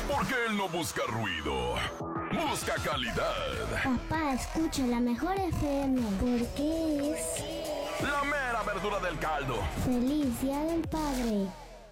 Porque él no busca ruido, busca calidad. Papá, escucha la mejor FM, porque es la mera verdura del caldo. Feliz Día del Padre.